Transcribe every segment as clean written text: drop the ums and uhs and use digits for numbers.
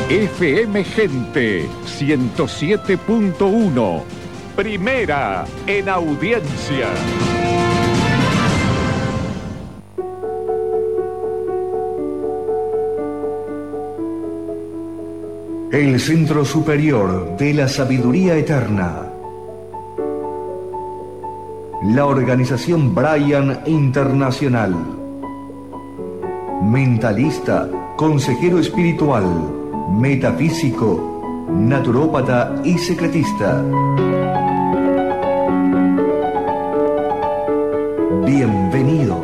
FM Gente 107.1. Primera en audiencia. El Centro Superior de la Sabiduría Eterna. La organización Brian Internacional. Mentalista, consejero espiritual, metafísico, naturópata y secretista. Bienvenidos.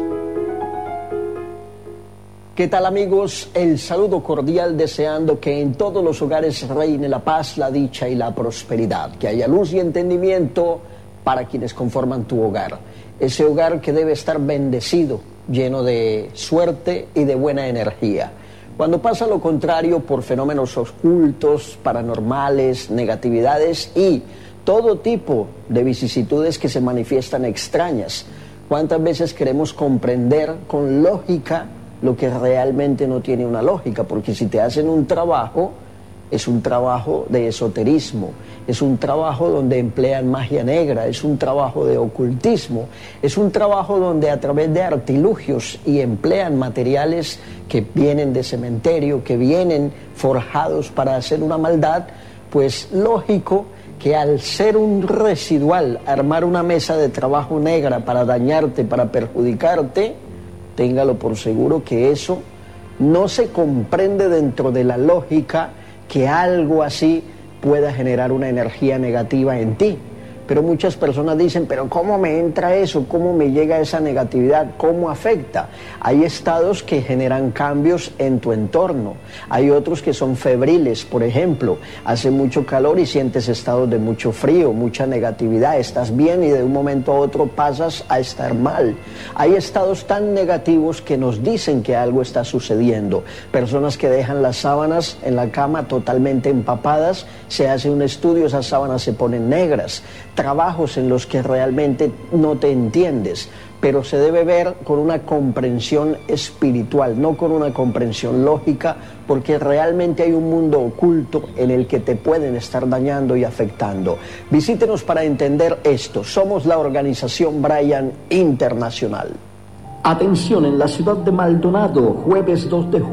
¿Qué tal, amigos? El saludo cordial, deseando que en todos los hogares reine la paz, la dicha y la prosperidad, que haya luz y entendimiento para quienes conforman tu hogar. Ese hogar que debe estar bendecido, lleno de suerte y de buena energía. Cuando pasa lo contrario por fenómenos ocultos, paranormales, negatividades y todo tipo de vicisitudes que se manifiestan extrañas, ¿cuántas veces queremos comprender con lógica lo que realmente no tiene una lógica? Porque si te hacen un trabajo, es un trabajo de esoterismo, es un trabajo donde emplean magia negra, es un trabajo de ocultismo, es un trabajo donde a través de artilugios y emplean materiales que vienen de cementerio, que vienen forjados para hacer una maldad, pues lógico que al ser un residual, armar una mesa de trabajo negra para dañarte, para perjudicarte, téngalo por seguro que eso no se comprende dentro de la lógica que algo así pueda generar una energía negativa en ti. Pero muchas personas dicen, pero ¿cómo me entra eso? ¿Cómo me llega esa negatividad? ¿Cómo afecta? Hay estados que generan cambios en tu entorno. Hay otros que son febriles, por ejemplo. Hace mucho calor y sientes estados de mucho frío, mucha negatividad. Estás bien y de un momento a otro pasas a estar mal. Hay estados tan negativos que nos dicen que algo está sucediendo. Personas que dejan las sábanas en la cama totalmente empapadas, se hace un estudio, esas sábanas se ponen negras. Trabajos en los que realmente no te entiendes, pero se debe ver con una comprensión espiritual, no con una comprensión lógica, porque realmente hay un mundo oculto en el que te pueden estar dañando y afectando. Visítenos para entender esto. Somos la organización Brian Internacional. Atención, en la ciudad de Maldonado, jueves 2 de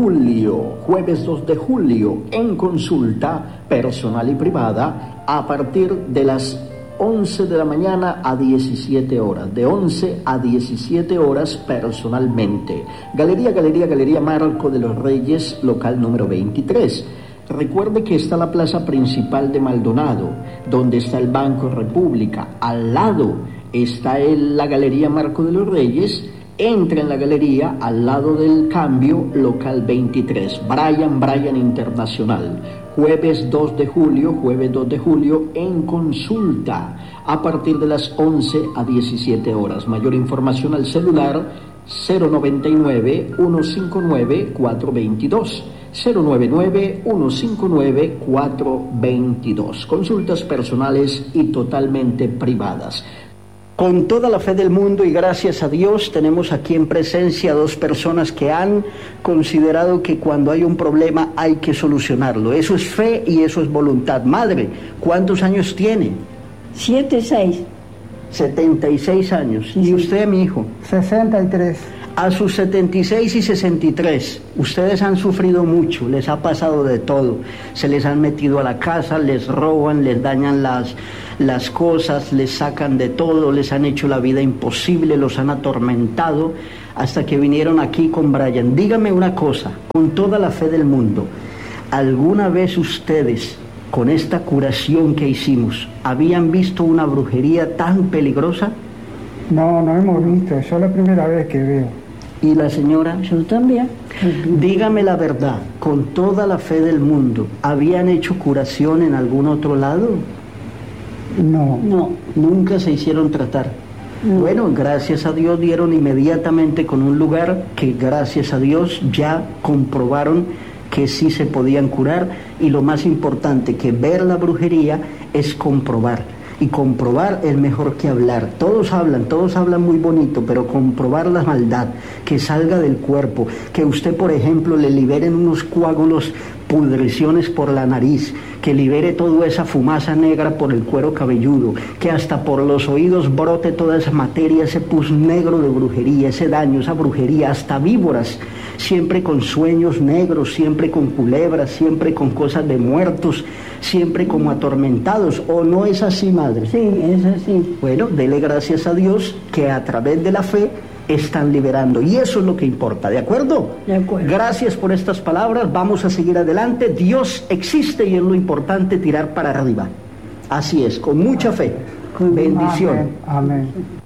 julio, en consulta personal y privada, a partir de las 11 de la mañana a 17 horas, de 11 a 17 horas personalmente. Galería Marco de los Reyes, local número 23. Recuerde que está la plaza principal de Maldonado, donde está el Banco República. Al lado está la Galería Marco de los Reyes. Entra en la galería, al lado del cambio, local 23, Brian Internacional. Jueves 2 de julio, en consulta, a partir de las 11 a 17 horas. Mayor información al celular 099-159-422. 099-159-422. Consultas personales y totalmente privadas. Con toda la fe del mundo y gracias a Dios, tenemos aquí en presencia dos personas que han considerado que cuando hay un problema hay que solucionarlo. Eso es fe y eso es voluntad. Madre, ¿cuántos años tiene? 76. 76 años. Sí, ¿Y sí. usted, mi hijo? 63. A sus 76 y 63, ustedes han sufrido mucho, les ha pasado de todo. Se les han metido a la casa, les roban, les dañan las cosas, les sacan de todo, les han hecho la vida imposible, los han atormentado, hasta que vinieron aquí con Brian. Dígame una cosa, con toda la fe del mundo, ¿alguna vez ustedes, con esta curación que hicimos, habían visto una brujería tan peligrosa? No hemos visto, eso es la primera vez que veo. ¿Y la señora? Yo también. Dígame la verdad, con toda la fe del mundo, ¿habían hecho curación en algún otro lado? No. Nunca se hicieron tratar. No. Bueno, gracias a Dios dieron inmediatamente con un lugar que gracias a Dios ya comprobaron que sí se podían curar, y lo más importante, que ver la brujería es comprobar. y comprobar es mejor que hablar. Todos hablan muy bonito, pero comprobar la maldad que salga del cuerpo, que usted, por ejemplo, le liberen unos coágulos, pudriciones por la nariz, que libere toda esa fumaza negra por el cuero cabelludo, que hasta por los oídos brote toda esa materia, ese pus negro de brujería, ese daño, esa brujería, hasta víboras, siempre con sueños negros, siempre con culebras, siempre con cosas de muertos, siempre como atormentados. ¿O no es así, madre? Sí, es así. Bueno, dele gracias a Dios que a través de la fe están liberando, y eso es lo que importa, ¿de acuerdo? De acuerdo. Gracias por estas palabras, vamos a seguir adelante. Dios existe y es lo importante, tirar para arriba. Así es, con mucha fe. Bendición. Amén. Amén.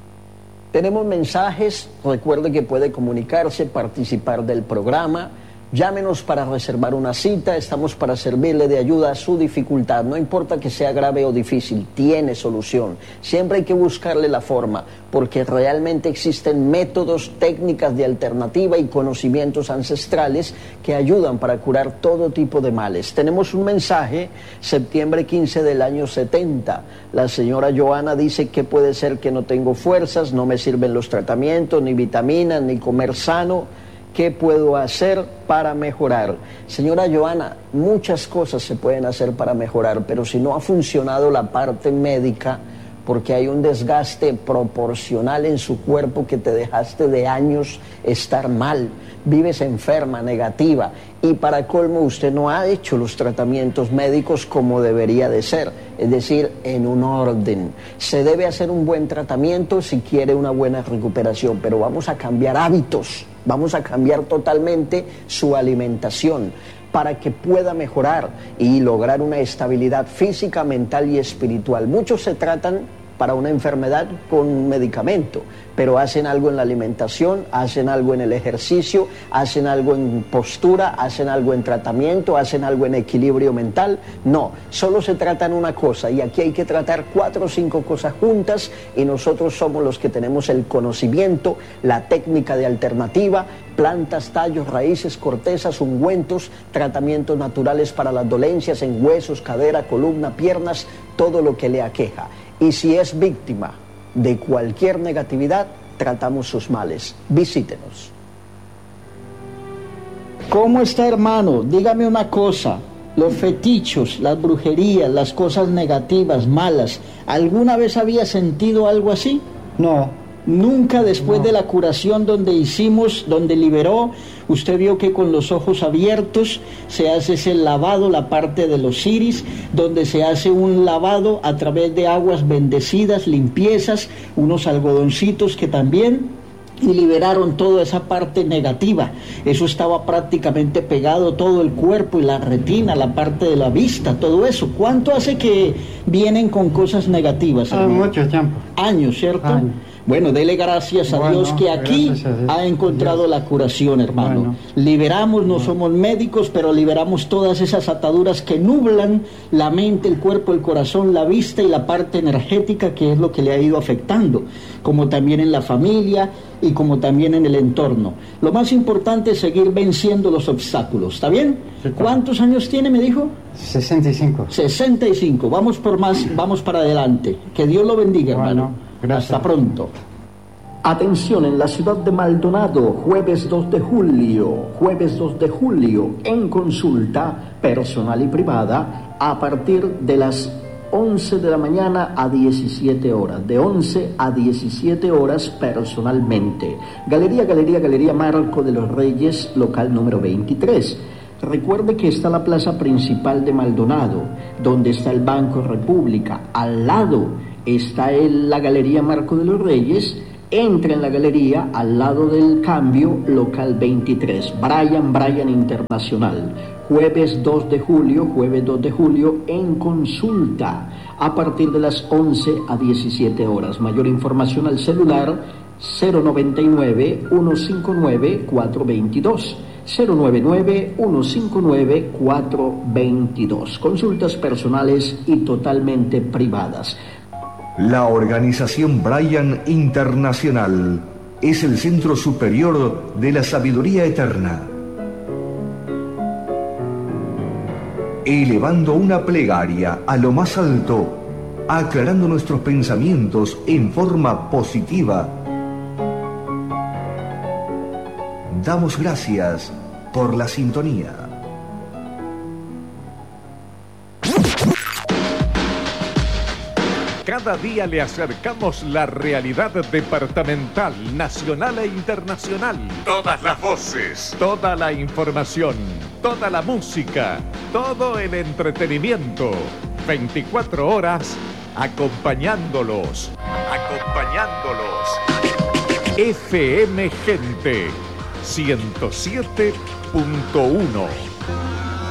Tenemos mensajes, recuerde que puede comunicarse, participar del programa. Llámenos para reservar una cita, estamos para servirle de ayuda a su dificultad. No importa que sea grave o difícil, tiene solución. Siempre hay que buscarle la forma, porque realmente existen métodos, técnicas de alternativa y conocimientos ancestrales que ayudan para curar todo tipo de males. Tenemos un mensaje, septiembre 15 del año 70. La señora Joana dice que puede ser que no tengo fuerzas, no me sirven los tratamientos, ni vitaminas, ni comer sano. ¿Qué puedo hacer para mejorar? Señora Joana, muchas cosas se pueden hacer para mejorar, pero si no ha funcionado la parte médica, porque hay un desgaste proporcional en su cuerpo que te dejaste de años estar mal, vives enferma, negativa, y para colmo usted no ha hecho los tratamientos médicos como debería de ser, es decir, en un orden. Se debe hacer un buen tratamiento si quiere una buena recuperación, pero vamos a cambiar hábitos, vamos a cambiar totalmente su alimentación para que pueda mejorar y lograr una estabilidad física, mental y espiritual. Muchos se tratan para una enfermedad con un medicamento, pero hacen algo en la alimentación, hacen algo en el ejercicio, hacen algo en postura, hacen algo en tratamiento, hacen algo en equilibrio mental. No, solo se trata en una cosa, y aquí hay que tratar 4 o 5 cosas juntas, y nosotros somos los que tenemos el conocimiento, la técnica de alternativa, plantas, tallos, raíces, cortezas, ungüentos, tratamientos naturales para las dolencias en huesos, cadera, columna, piernas, todo lo que le aqueja. Y si es víctima de cualquier negatividad, tratamos sus males. Visítenos. ¿Cómo está, hermano? Dígame una cosa. Los fetichos, las brujerías, las cosas negativas, malas, ¿alguna vez había sentido algo así? No. Nunca después No. de la curación donde hicimos, donde liberó, usted vio que con los ojos abiertos se hace ese lavado, la parte de los iris, donde se hace un lavado a través de aguas bendecidas, limpiezas, unos algodoncitos que también, y liberaron toda esa parte negativa. Eso estaba prácticamente pegado todo el cuerpo y la retina, la parte de la vista, todo eso. ¿Cuánto hace que vienen con cosas negativas, hermano? Mucho tiempo. Años, ¿cierto? Años. Bueno, dele gracias a Bueno, Dios que aquí gracias a Dios. ha encontrado la curación, hermano. Bueno. Liberamos, no somos médicos, pero liberamos todas esas ataduras que nublan la mente, el cuerpo, el corazón, la vista y la parte energética, que es lo que le ha ido afectando, como también en la familia y como también en el entorno. Lo más importante es seguir venciendo los obstáculos, ¿está bien? Sí, claro. ¿Cuántos años tiene, me dijo? 65. 65. Vamos por más, vamos para adelante. Que Dios lo bendiga, Bueno, hermano. gracias. Hasta pronto. Atención, en la ciudad de Maldonado, jueves 2 de julio, en consulta personal y privada, a partir de las 11 de la mañana a 17 horas, de 11 a 17 horas personalmente. Galería Marco de los Reyes, local número 23. Recuerde que está la plaza principal de Maldonado, donde está el Banco República. Al lado está la Galería Marco de los Reyes. Entra en la galería, al lado del cambio, local 23, Brian Internacional. Jueves 2 de julio, en consulta, a partir de las 11 a 17 horas. Mayor información al celular 099-159-422. 099-159-422. Consultas personales y totalmente privadas. La organización Brian Internacional es el centro superior de la sabiduría eterna. Elevando una plegaria a lo más alto, aclarando nuestros pensamientos en forma positiva. Damos gracias por la sintonía. Cada día le acercamos la realidad departamental, nacional e internacional. Todas las voces, toda la información, toda la música, todo el entretenimiento. 24 horas acompañándolos. FM Gente 107.1